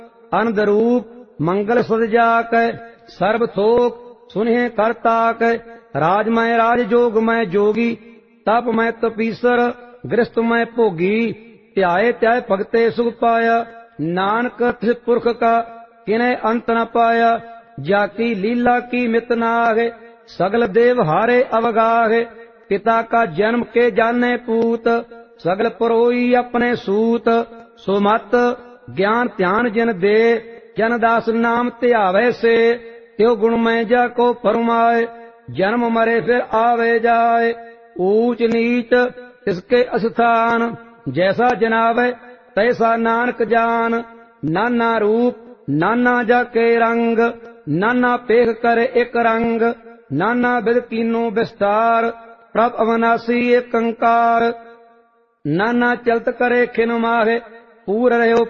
अनंद रूप मंगल सुध जाकै सर्व थोक सुनहे करताक। राजमय राज जोगमय जोगी तप मैं तपीसर गृहस्थमय भोगी। ध्याए त्याय भगते सुख पाया नानक तिस पुरख का किने अंत न पाया। जाकी लीला की मित नाग सगल देव हारे अवगाह। पिता का जन्म के जाने पूत सगल परोई अपने सूत। सो मत ज्ञान ध्यान जिन दे जन दास नाम ध्यावे से। त्यो गुणमय जा को फरमाए जन्म मरे फिर आवे जाए। ऊंच नीच इसके अस्थान जैसा जनावे तैसा नानक जान। नाना रूप नाना जा के रंग नाना पेख करे एक रंग। नाना विद कीनो विस्तार प्रभ अविनाशी एक कंकार। नाना चलत करे खिन माहे पूर रहो